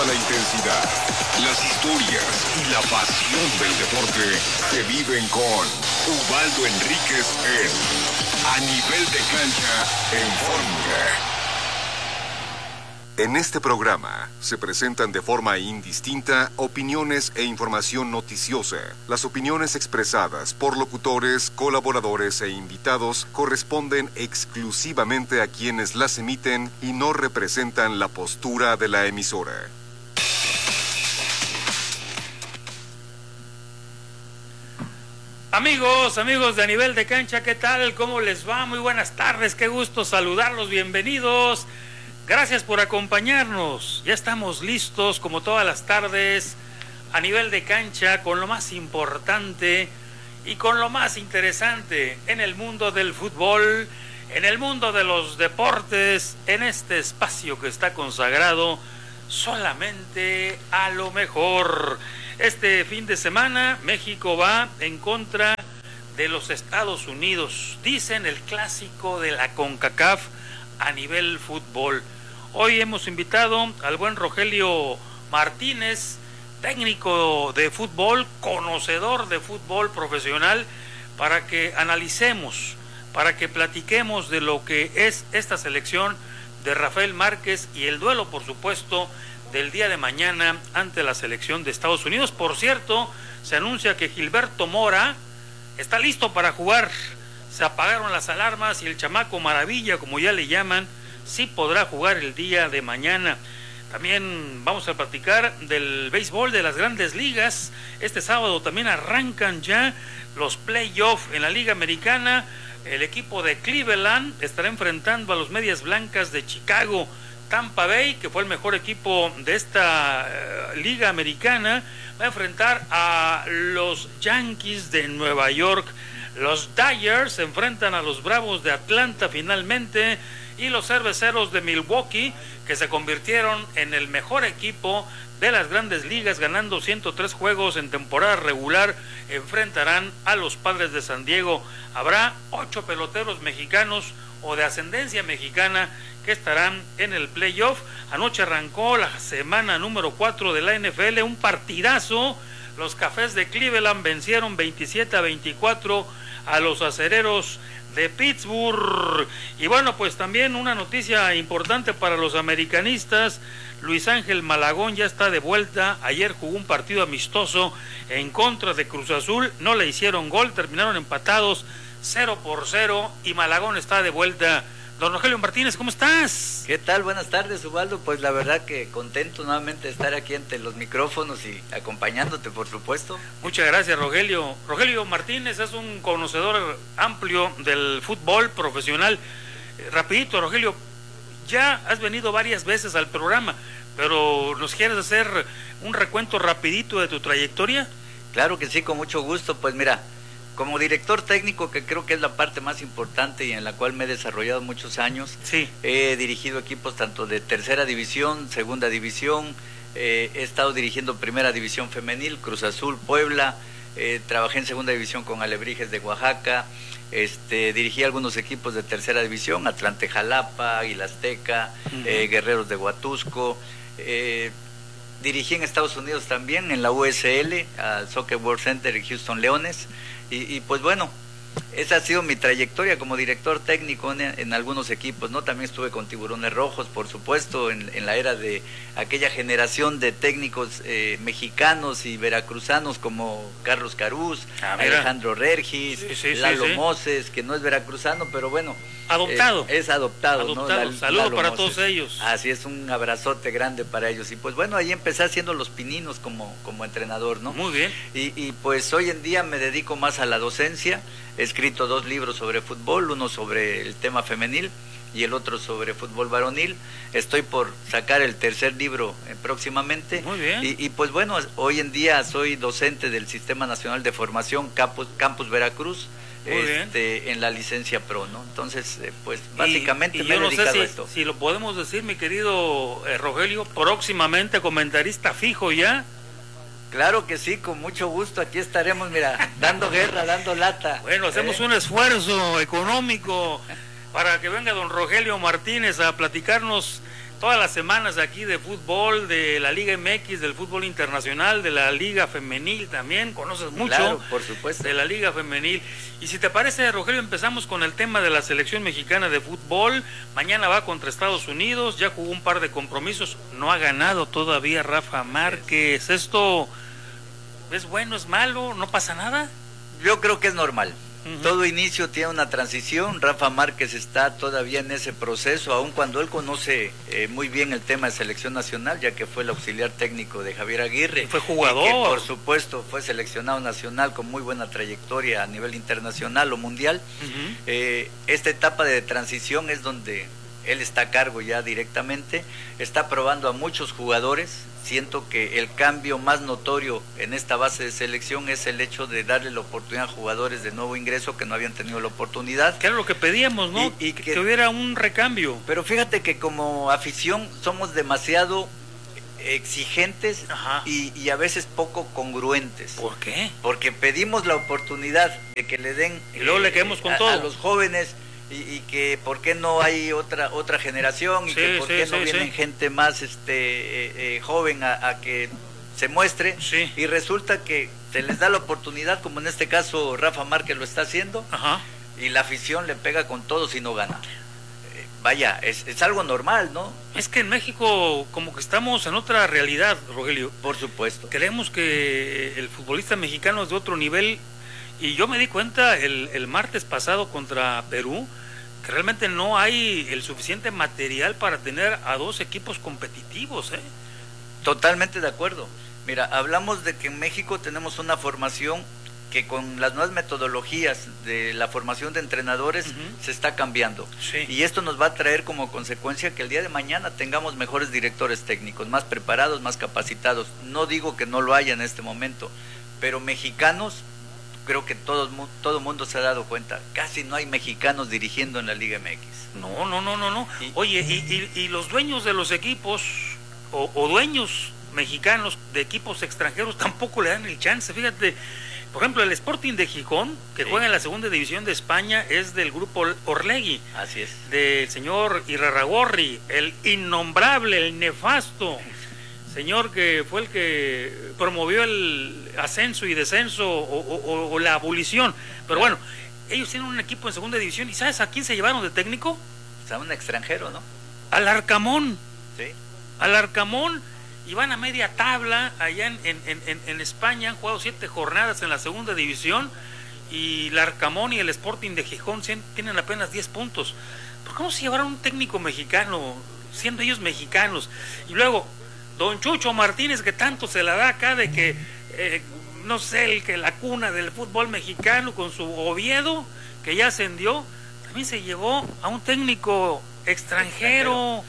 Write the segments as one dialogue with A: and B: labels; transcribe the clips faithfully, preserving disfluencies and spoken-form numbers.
A: toda la intensidad, las historias y la pasión del deporte se viven con Ubaldo Enríquez en A Nivel de Cancha en Fórmula. En este programa se presentan de forma indistinta opiniones e información noticiosa. Las opiniones expresadas por locutores, colaboradores e invitados corresponden exclusivamente a quienes las emiten y no representan la postura de la emisora.
B: Amigos, amigos de A Nivel de Cancha, ¿qué tal? ¿Cómo les va? Muy buenas tardes, qué gusto saludarlos, bienvenidos. Gracias por acompañarnos. Ya estamos listos, como todas las tardes, A Nivel de Cancha, con lo más importante y con lo más interesante en el mundo del fútbol, en el mundo de los deportes, en este espacio que está consagrado solamente a lo mejor. Este fin de semana México va en contra de los Estados Unidos, dicen el clásico de la CONCACAF a nivel fútbol. Hoy hemos invitado al buen Rogelio Martínez, técnico de fútbol, conocedor de fútbol profesional, para que analicemos, para que platiquemos de lo que es esta selección de Rafael Márquez y el duelo, por supuesto, del día de mañana ante la selección de Estados Unidos. Por cierto, se anuncia que Gilberto Mora está listo para jugar. Se apagaron las alarmas y el chamaco maravilla, como ya le llaman, sí podrá jugar el día de mañana. También vamos a platicar del béisbol de las grandes ligas. Este sábado también arrancan ya los playoffs en la Liga Americana. El equipo de Cleveland estará enfrentando a los Medias Blancas de Chicago. Tampa Bay, que fue el mejor equipo de esta uh, Liga Americana, va a enfrentar a los Yankees de Nueva York. Los Dodgers se enfrentan a los Bravos de Atlanta finalmente, y los Cerveceros de Milwaukee, que se convirtieron en el mejor equipo de las grandes ligas, ganando ciento tres juegos en temporada regular, enfrentarán a los Padres de San Diego. Habrá ocho peloteros mexicanos o de ascendencia mexicana que estarán en el playoff. Anoche arrancó la semana número cuatro de la N F L, un partidazo. Los Cafés de Cleveland vencieron veintisiete a veinticuatro a los Acereros de Pittsburgh. Y bueno, pues también una noticia importante para los americanistas: Luis Ángel Malagón ya está de vuelta. Ayer jugó un partido amistoso en contra de Cruz Azul, no le hicieron gol, terminaron empatados cero por cero y Malagón está de vuelta. Don Rogelio Martínez, ¿cómo estás?
C: ¿Qué tal? Buenas tardes, Ubaldo. Pues la verdad que contento nuevamente de estar aquí ante los micrófonos y acompañándote, por supuesto.
B: Muchas gracias, Rogelio. Rogelio Martínez es un conocedor amplio del fútbol profesional. Eh, rapidito, Rogelio, ya has venido varias veces al programa, pero ¿nos quieres hacer un recuento rapidito de tu trayectoria?
C: Claro que sí, con mucho gusto. Pues mira, como director técnico, que creo que es la parte más importante y en la cual me he desarrollado muchos años,
B: sí.
C: He dirigido equipos tanto de tercera división, segunda división, eh, he estado dirigiendo primera división femenil, Cruz Azul, Puebla, eh, trabajé en segunda división con Alebrijes de Oaxaca, este, dirigí algunos equipos de tercera división, Atlante Jalapa, Águila Azteca, uh-huh. eh, Guerreros de Huatusco, eh, dirigí en Estados Unidos también, en la U S L, al Soccer World Center en Houston Leones. Y, y pues bueno, esa ha sido mi trayectoria como director técnico en, en algunos equipos, ¿no? También estuve con Tiburones Rojos, por supuesto, en, en la era de aquella generación de técnicos eh, mexicanos y veracruzanos como Carlos Carús, ah, Alejandro Regis, sí, sí, Lalo sí, sí. Moses, que no es veracruzano, pero bueno.
B: Adoptado.
C: Eh, es adoptado,
B: adoptado.
C: ¿no?
B: Saludos para Moses. Todos ellos.
C: Así es, un abrazote grande para ellos. Y pues bueno, ahí empecé haciendo los pininos como, como entrenador, ¿no?
B: Muy bien.
C: Y, y pues hoy en día me dedico más a la docencia. He escrito dos libros sobre fútbol, uno sobre el tema femenil y el otro sobre fútbol varonil. Estoy por sacar el tercer libro eh, próximamente.
B: Muy bien.
C: Y, y pues bueno, hoy en día soy docente del Sistema Nacional de Formación Campus, Campus Veracruz. Este, en la licencia pro, ¿no? Entonces, eh, pues básicamente
B: y, y
C: me he
B: yo no
C: dedicado
B: sé si,
C: a esto.
B: Si lo podemos decir, mi querido eh, Rogelio, próximamente comentarista fijo ya.
C: Claro que sí, con mucho gusto, aquí estaremos, mira, dando guerra, dando lata.
B: Bueno, hacemos ¿eh? un esfuerzo económico para que venga don Rogelio Martínez a platicarnos todas las semanas aquí de fútbol, de la Liga M X, del fútbol internacional, de la Liga Femenil también, conoces mucho.
C: Claro, por supuesto.
B: De la Liga Femenil. Y si te parece, Rogelio, empezamos con el tema de la selección mexicana de fútbol. Mañana va contra Estados Unidos, ya jugó un par de compromisos, no ha ganado todavía Rafa Márquez. ¿Esto es bueno, es malo, no pasa nada?
C: Yo creo que es normal.
B: Uh-huh.
C: Todo inicio tiene una transición. Rafa Márquez está todavía en ese proceso, aun cuando él conoce eh, muy bien el tema de selección nacional, ya que fue el auxiliar técnico de Javier Aguirre.
B: Y fue jugador.
C: Y que, por supuesto, fue seleccionado nacional con muy buena trayectoria a nivel internacional o mundial. Uh-huh. Eh, esta etapa de transición es donde él está a cargo ya directamente, está probando a muchos jugadores. Siento que el cambio más notorio en esta base de selección es el hecho de darle la oportunidad a jugadores de nuevo ingreso que no habían tenido la oportunidad.
B: Que era lo que pedíamos, ¿no? Y, y que, que hubiera un recambio.
C: Pero fíjate que como afición somos demasiado exigentes y, y a veces poco congruentes.
B: ¿Por qué?
C: Porque pedimos la oportunidad de que le den
B: y luego eh, le quedamos con
C: a,
B: todo.
C: a los jóvenes. Y, y que por qué no hay otra otra generación y sí, que por
B: sí,
C: qué no
B: sí,
C: vienen
B: sí.
C: gente más este eh, eh, joven a, a que se muestre
B: sí.
C: Y resulta que se les da la oportunidad, como en este caso Rafa Márquez lo está haciendo.
B: Ajá.
C: Y la afición le pega con todo si no gana. Eh, vaya, es, es algo normal, ¿no?
B: Es que en México como que estamos en otra realidad, Rogelio.
C: Por supuesto.
B: Creemos que el futbolista mexicano es de otro nivel y yo me di cuenta el, el martes pasado contra Perú que realmente no hay el suficiente material para tener a dos equipos competitivos, ¿eh?
C: Totalmente de acuerdo. Mira, hablamos de que en México tenemos una formación que con las nuevas metodologías de la formación de entrenadores uh-huh. se está cambiando.
B: Sí.
C: Y esto nos va a traer como consecuencia que el día de mañana tengamos mejores directores técnicos, más preparados, más capacitados. No digo que no lo haya en este momento, pero mexicanos, creo que todo todo mundo se ha dado cuenta, casi no hay mexicanos dirigiendo en la Liga M X.
B: No, no, no, no, no. Y, Oye, y, y, y los dueños de los equipos o, o dueños mexicanos de equipos extranjeros tampoco le dan el chance. Fíjate, por ejemplo, el Sporting de Gijón, que sí. juega en la segunda división de España, es del grupo Orlegui.
C: Así es.
B: Del señor Irarrágorri, el innombrable, el nefasto señor que fue el que promovió el ascenso y descenso o, o, o la abolición. Pero claro. Bueno, ellos tienen un equipo en segunda división y ¿sabes a quién se llevaron de técnico?
C: O sea, un extranjero, ¿no?
B: Al Arcamón.
C: Sí.
B: Al Arcamón, y van a media tabla allá en, en, en, en España, han jugado siete jornadas en la segunda división y el Arcamón y el Sporting de Gijón tienen apenas diez puntos. ¿Por qué no se llevaron un técnico mexicano, siendo ellos mexicanos? Y luego don Chucho Martínez, que tanto se la da acá de que, eh, no sé, el que la cuna del fútbol mexicano con su Oviedo, que ya ascendió, también se llevó a un técnico extranjero, extranjero.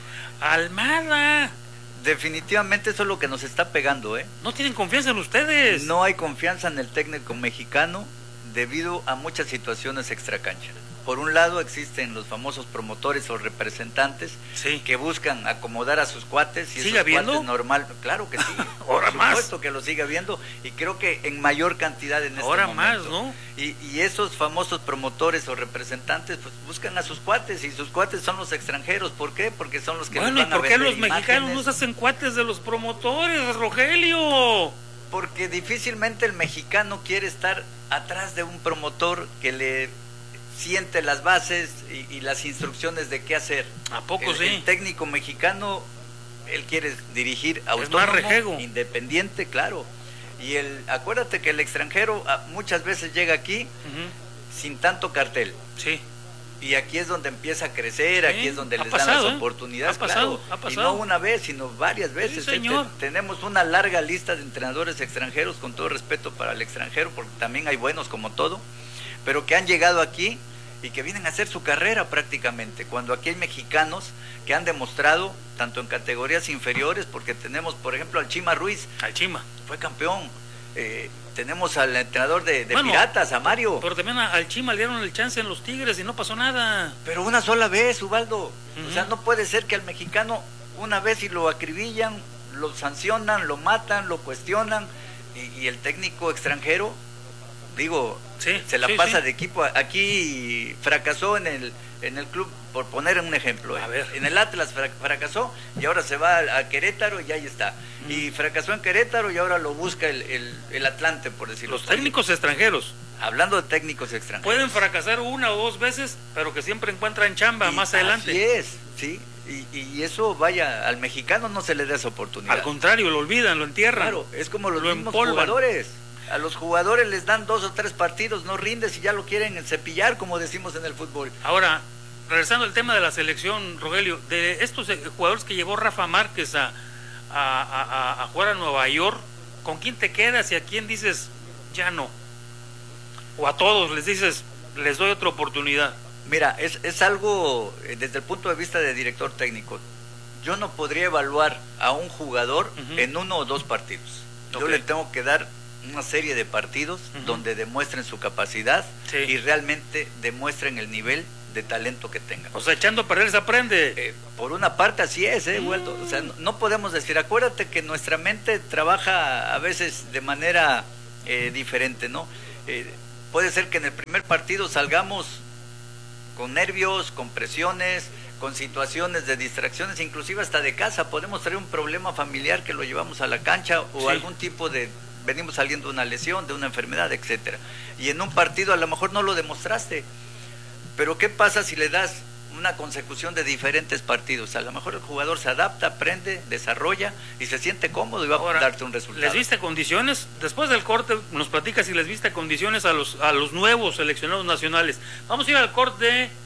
B: Almada.
C: Definitivamente eso es lo que nos está pegando, ¿eh?
B: ¿No tienen confianza en ustedes?
C: No hay confianza en el técnico mexicano debido a muchas situaciones extracancha. Por un lado existen los famosos promotores o representantes sí. que buscan acomodar a sus cuates y
B: ¿sigue
C: esos
B: habiendo?
C: Cuates normal, claro que sí.
B: Ahora
C: por
B: más.
C: supuesto que lo sigue habiendo y creo que en mayor cantidad en este
B: Ahora
C: momento.
B: más, ¿no?
C: Y, y esos famosos promotores o representantes pues buscan a sus cuates y sus cuates son los extranjeros. ¿Por qué? Porque son los que
B: bueno,
C: les van
B: ¿y por
C: a
B: qué
C: vender
B: los mexicanos
C: imágenes?
B: no se hacen cuates de los promotores, Rogelio?
C: Porque difícilmente el mexicano quiere estar atrás de un promotor que le siente las bases y, y las instrucciones de qué hacer.
B: ¿A poco
C: el,
B: sí?
C: El técnico mexicano, él quiere dirigir autónomo,
B: es más rejego.
C: Independiente, claro. Y el, acuérdate que el extranjero muchas veces llega aquí uh-huh. sin tanto cartel.
B: Sí.
C: Y aquí es donde empieza a crecer, sí, aquí es donde les
B: pasado,
C: dan las
B: ¿eh?
C: oportunidades,
B: ha pasado,
C: claro.
B: ha pasado.
C: Y no una vez, sino varias veces.
B: Sí, señor.
C: Te, tenemos una larga lista de entrenadores extranjeros, con todo respeto para el extranjero, porque también hay buenos como todo, pero que han llegado aquí y que vienen a hacer su carrera prácticamente, cuando aquí hay mexicanos que han demostrado, tanto en categorías inferiores, porque tenemos, por ejemplo, al Chima Ruiz.
B: Al Chima.
C: Fue campeón. Eh, tenemos al entrenador de, de
B: bueno,
C: Piratas, a Mario.
B: Pero también al Chima le dieron el chance en los Tigres y no pasó nada.
C: Pero una sola vez, Ubaldo.
B: Uh-huh.
C: O sea, no puede ser que al mexicano una vez y lo acribillan, lo sancionan, lo matan, lo cuestionan, y, y el técnico extranjero, digo,
B: sí,
C: se la
B: sí,
C: pasa
B: sí.
C: de equipo. Aquí fracasó en el en el club por poner un ejemplo.
B: A
C: eh.
B: ver.
C: En el Atlas fra- fracasó y ahora se va a, a Querétaro y ahí está. Mm. Y fracasó en Querétaro y ahora lo busca el, el, el Atlante, por decirlo así.
B: Los técnicos extranjeros.
C: Hablando de técnicos extranjeros.
B: Pueden fracasar una o dos veces, pero que siempre encuentran chamba
C: Y
B: más adelante.
C: Así es, sí. Y, y eso, vaya, al mexicano no se le da esa oportunidad.
B: Al contrario, lo olvidan, lo entierran.
C: Claro, es como los
B: lo
C: mismos
B: empolvan.
C: jugadores. A los jugadores les dan dos o tres partidos, no rindes y ya lo quieren cepillar, como decimos en el fútbol.
B: Ahora, regresando al tema de la selección, Rogelio, de estos eh, jugadores que llevó Rafa Márquez a, a, a, a jugar a Nueva York, ¿con quién te quedas y a quién dices ya no? O a todos les dices, les doy otra oportunidad.
C: Mira, es, es algo, eh, desde el punto de vista de director técnico, yo no podría evaluar a un jugador uh-huh. en uno o dos partidos. Okay. Yo le tengo que dar una serie de partidos uh-huh. donde demuestren su capacidad sí. y realmente demuestren el nivel de talento que tengan.
B: O sea, echando a perder se aprende.
C: Eh, por una parte así es, eh, Waldo. O sea, no, no podemos decir, acuérdate que nuestra mente trabaja a veces de manera eh, diferente, ¿no? Eh, puede ser que en el primer partido salgamos con nervios, con presiones, con situaciones de distracciones, inclusive hasta de casa, podemos traer un problema familiar que lo llevamos a la cancha o sí. algún tipo de, venimos saliendo de una lesión, de una enfermedad, etcétera. Y en un partido a lo mejor no lo demostraste, pero ¿qué pasa si le das una consecución de diferentes partidos? A lo mejor el jugador se adapta, aprende, desarrolla y se siente cómodo y va Ahora, a darte un resultado.
B: ¿Les viste condiciones? Después del corte nos platicas si les viste condiciones a los, a los nuevos seleccionados nacionales. Vamos a ir al corte